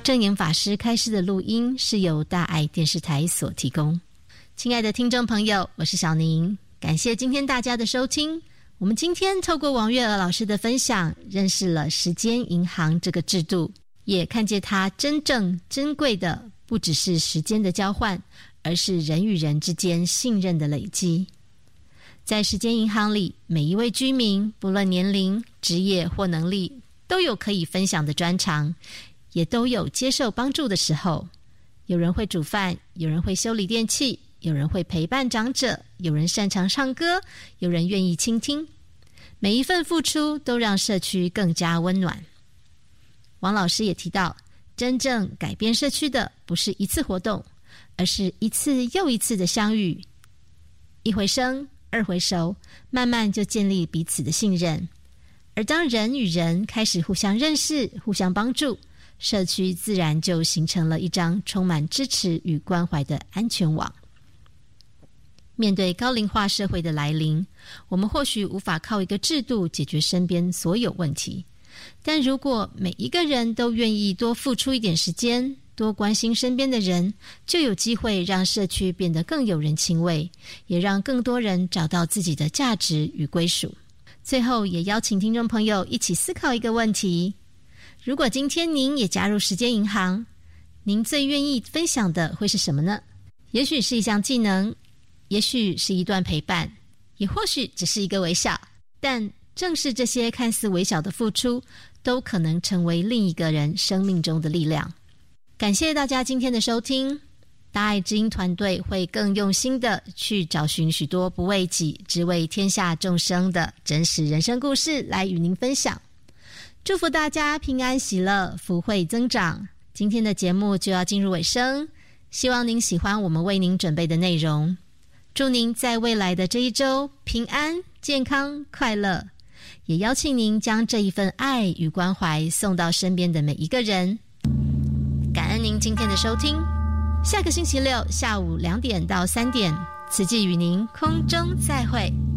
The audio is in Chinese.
正言法师开示的录音是由大爱电视台所提供。亲爱的听众朋友，我是小宁，感谢今天大家的收听。我们今天透过王月娥老师的分享，认识了时间银行这个制度，也看见它真正珍贵的不只是时间的交换，而是人与人之间信任的累积。在时间银行里，每一位居民不论年龄、职业或能力，都有可以分享的专长，也都有接受帮助的时候。有人会煮饭，有人会修理电器，有人会陪伴长者，有人擅长唱歌，有人愿意倾听。每一份付出都让社区更加温暖。王老师也提到，真正改变社区的不是一次活动，而是一次又一次的相遇，一回生二回熟，慢慢就建立彼此的信任。而当人与人开始互相认识、互相帮助，社区自然就形成了一张充满支持与关怀的安全网。面对高龄化社会的来临，我们或许无法靠一个制度解决身边所有问题，但如果每一个人都愿意多付出一点时间，多关心身边的人，就有机会让社区变得更有人情味，也让更多人找到自己的价值与归属。最后也邀请听众朋友一起思考一个问题，如果今天您也加入时间银行，您最愿意分享的会是什么呢？也许是一项技能，也许是一段陪伴，也或许只是一个微笑，但正是这些看似微小的付出，都可能成为另一个人生命中的力量。感谢大家今天的收听，大爱知音团队会更用心的去找寻许多不为己只为天下众生的真实人生故事来与您分享。祝福大家平安喜乐，福慧增长。今天的节目就要进入尾声，希望您喜欢我们为您准备的内容。祝您在未来的这一周平安、健康、快乐，也邀请您将这一份爱与关怀送到身边的每一个人。感恩您今天的收听，下个星期六下午2点到3点，慈济与您空中再会。